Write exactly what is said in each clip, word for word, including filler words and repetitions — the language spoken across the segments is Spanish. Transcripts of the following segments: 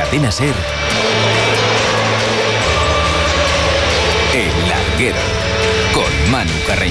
Cadena SER, El Larguero, con Manu Carreño.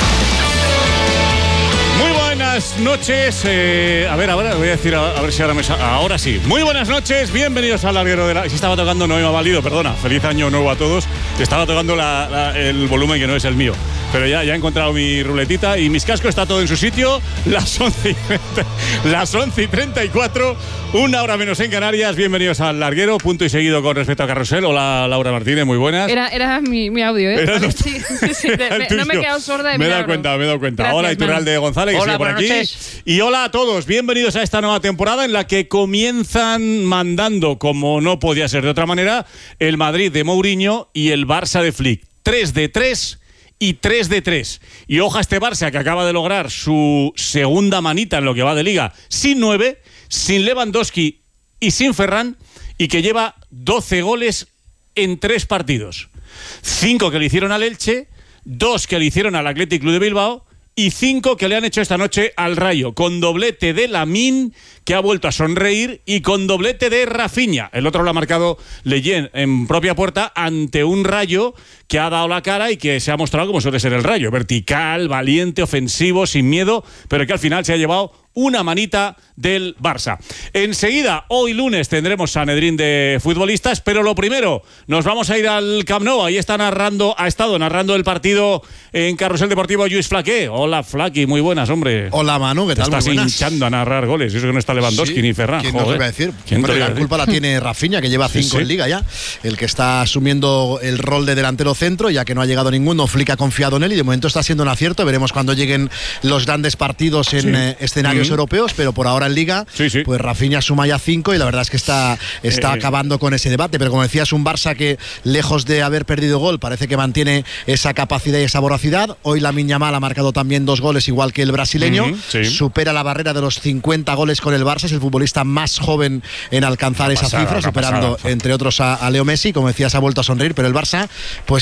Muy buenas noches. Eh, a ver, a ver, voy a decir, a, a ver si ahora me sa- ahora sí. Muy buenas noches, bienvenidos al Larguero de la. Si estaba tocando no me ha valido, perdona. Feliz año nuevo a todos. Estaba tocando la, la, el volumen que no es el mío. Pero ya, ya he encontrado mi ruletita y mis cascos, está todo en su sitio. Las once y treinta, las once y treinta y cuatro, una hora menos en Canarias. Bienvenidos al Larguero, punto y seguido con respecto a Carrusel. Hola, Laura Martínez, muy buenas. Era, era mi, mi audio, ¿eh? Era Vale, tu- sí, sí, sí, de- me- no me he quedado sorda de Me he dado milagro. cuenta, me he dado cuenta. Gracias, Hola, Iturralde González, que Hola, sigue por buenas aquí. noches. Y hola a todos, bienvenidos a esta nueva temporada en la que comienzan mandando, como no podía ser de otra manera, el Madrid de Mourinho y el Barça de Flick. tres de tres y tres de tres. Y oja este Barça que acaba de lograr su segunda manita en lo que va de Liga, sin nueve, sin Lewandowski y sin Ferran, y que lleva doce goles en tres partidos. cinco que le hicieron al Elche, dos que le hicieron al Athletic Club de Bilbao y cinco que le han hecho esta noche al Rayo, con doblete de Lamine, que ha vuelto a sonreír, y con doblete de Rafinha. El otro lo ha marcado Leyen en propia puerta ante un Rayo que ha dado la cara y que se ha mostrado como suele ser el Rayo, vertical, valiente, ofensivo, sin miedo, pero que al final se ha llevado una manita del Barça. Enseguida, hoy lunes, tendremos Sanedrín de futbolistas, pero lo primero, nos vamos a ir al Camp Nou. Ahí está narrando, ha estado narrando el partido en Carrusel Deportivo Lluís Flaqué. Hola, Flaqui, muy buenas, hombre. Hola, Manu, ¿qué Te tal? estás Muy buenas. hinchando a narrar goles. Eso que no está Lewandowski Sí, ni Ferran. ¿quién nos Joder. iba a decir? ¿Quién te Hombre, iba a la decir? culpa la tiene Rafinha, que lleva Sí, cinco sí. en Liga ya. El que está asumiendo el rol de delantero centro, ya que no ha llegado ninguno. Flick ha confiado en él y de momento está siendo un acierto. Veremos cuando lleguen los grandes partidos en Sí. eh, escenarios Ujú. europeos, pero por ahora en Liga, Sí, sí. pues Rafinha suma ya cinco y la verdad es que está, está Eh, acabando con ese debate. Pero como decías, un Barça que, lejos de haber perdido gol, parece que mantiene esa capacidad y esa voracidad. Hoy Lamine Yamal ha marcado también dos goles, igual que el brasileño. Ujú, sí. Supera la barrera de los cincuenta goles con el Barça. Es el futbolista más joven en alcanzar Una esa pasada, cifra, una superando, pasada. entre otros, a, a Leo Messi. Como decías, ha vuelto a sonreír, pero el Barça, pues